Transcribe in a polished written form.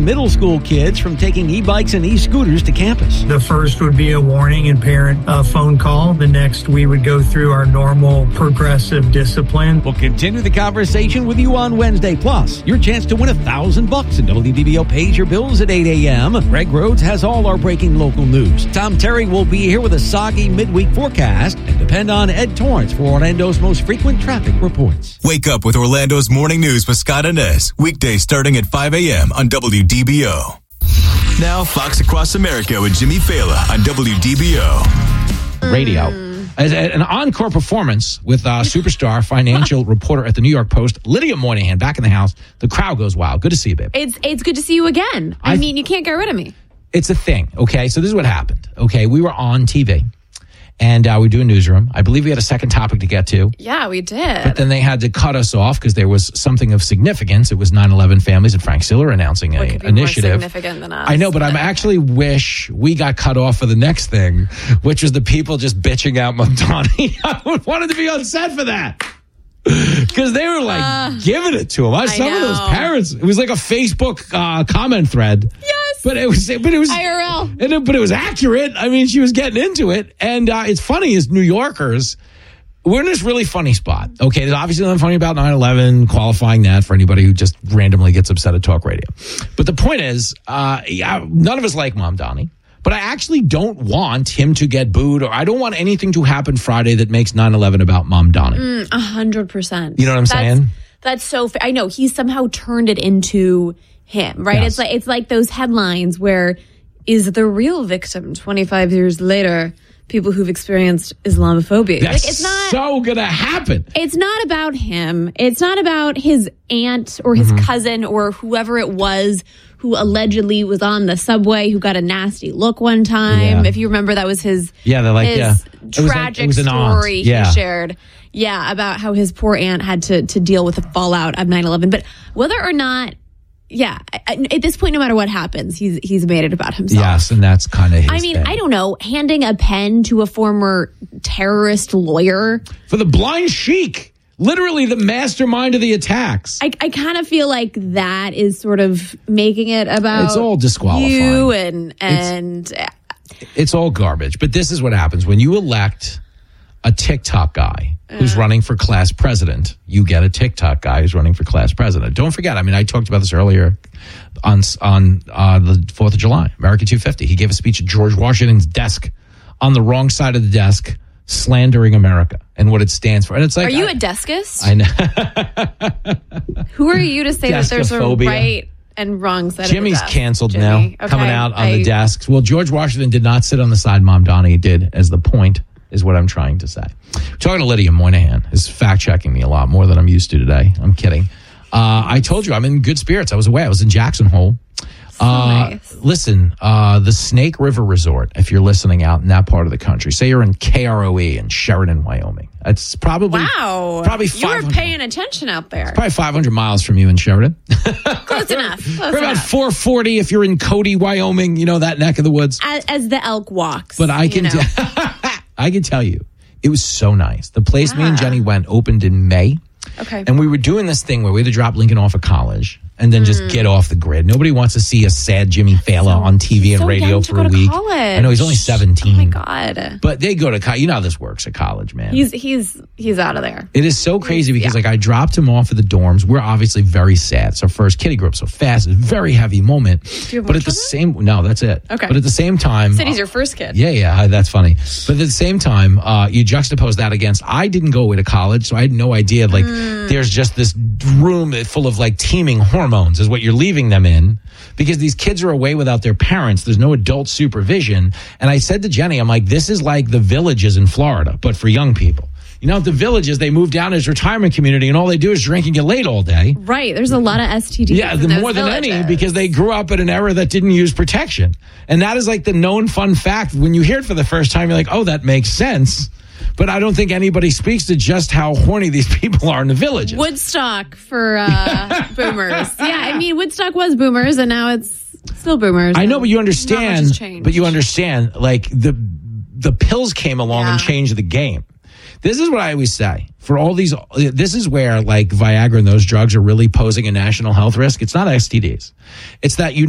middle school kids from taking e-bikes and e-scooters to campus. The first would be a warning and parent phone call. The next, we would go through our normal progressive discipline. We'll continue the conversation with you on Wednesday. Plus, your chance to win $1,000 and WDBO pays your bills at 8 a.m. Greg Rhodes has all our breaking local news. Tom Terry will be here with a soggy midweek forecast and depend on Ed Torrance for Orlando's most frequent traffic reports. Wake up with Orlando's morning news with Scott and Nez. Weekdays starting at 5 a.m. on WDBO. Now, Fox Across America with Jimmy Fallon on WDBO. Radio. As an encore performance with superstar financial reporter at the New York Post, Lydia Moynihan, back in the house. The crowd goes wild. Good to see you, babe. It's good to see you again. I mean, you can't get rid of me. It's a thing, okay? So this is what happened, okay? We were on TV, and we were doing Newsroom. I believe we had a second topic to get to. Yeah, we did. But then they had to cut us off because there was something of significance. It was 9/11 families and Frank Siller announcing an initiative. More significant than us. I know, but I actually wish we got cut off for the next thing, which was the people just bitching out Mamdani. I wanted to be on set for that. Because they were like giving it to him. Some of those parents, it was like a Facebook comment thread. Yes. But it was IRL. But it was accurate. I mean, she was getting into it. And it's funny as New Yorkers, we're in this really funny spot. Okay, there's obviously nothing funny about 9/11, qualifying that for anybody who just randomly gets upset at talk radio. But the point is, none of us like Mamdani. But I actually don't want him to get booed, or I don't want anything to happen Friday that makes 9/11 about Mamdani. 100%. You know what I'm saying? That's so fair. I know he somehow turned it into him, right? Yes. It's like those headlines where is the real victim 25 years later people who've experienced Islamophobia. That's like, it's not so gonna happen. It's not about him. It's not about his aunt or his cousin or whoever it was who allegedly was on the subway who got a nasty look one time. Yeah. If you remember, that was his It tragic was an story aunt. Yeah. he shared. Yeah, about how his poor aunt had to deal with the fallout of 9/11. But whether or not, at this point, no matter what happens, he's made it about himself. Yes, and that's kind of his I mean, thing. I don't know, handing a pen to a former terrorist lawyer. For the blind sheik. Literally the mastermind of the attacks. I kind of feel like that is sort of making it about It's all disqualifying. you and it's all garbage. But this is what happens when you elect a TikTok guy who's running for class president. You get a TikTok guy who's running for class president. Don't forget, I mean, I talked about this earlier on the 4th of July, America 250. He gave a speech at George Washington's desk on the wrong side of the desk, slandering America and what it stands for. And it's like, are you a deskist? I know. Who are you to say that there's a Deskophobia. right and wrong side Jimmy's of the desk? canceled Jimmy. now, Okay. coming out on the desks. Well, George Washington did not sit on the side Mamdani did, as the point is what I'm trying to say. Talking to Lydia Moynihan is fact-checking me a lot more than I'm used to today. I'm kidding. I told you I'm in good spirits. I was away. I was in Jackson Hole. Nice. Listen, the Snake River Resort, if you're listening out in that part of the country, say you're in KROE in Sheridan, Wyoming. It's probably you 500. were paying attention out there. Probably 500 miles from you in Sheridan. Close enough. We're about 440 if you're in Cody, Wyoming, you know, that neck of the woods. As the elk walks. But I can I can tell you, it was so nice. The place me and Jenny went opened in May. Okay. And we were doing this thing where we had to drop Lincoln off of college and then just get off the grid. Nobody wants to see a sad Jimmy Fallon on TV and radio for a week. I know he's only 17. Oh my God. But they go to college. You know how this works at college, man. He's out of there. It is so crazy because like I dropped him off at the dorms. We're obviously very sad. It's our first kiddie group so fast. It's a very heavy moment. Do you have but more at the same no, that's it. Okay. But at the same time, Said he's your first kid. Yeah, that's funny. But at the same time, you juxtapose that against I didn't go away to college, so I had no idea like there's just this room full of like teeming hormones is what you're leaving them in because these kids are away without their parents. There's no adult supervision. And I said to Jenny, I'm like, this is like the Villages in Florida, but for young people. You know, at the Villages, they move down as retirement community and all they do is drink and get laid all day. Right. There's a lot of STDs. Yeah, more than any because they grew up in an era that didn't use protection. And that is like the known fun fact. When you hear it for the first time, you're like, oh, that makes sense. But I don't think anybody speaks to just how horny these people are in the Villages. Woodstock for boomers. Yeah, I mean, Woodstock was boomers, and now it's still boomers. I know, but you understand. Like the pills came along and changed the game. This is what I always say. For all these, this is where like Viagra and those drugs are really posing a national health risk. It's not STDs. It's that you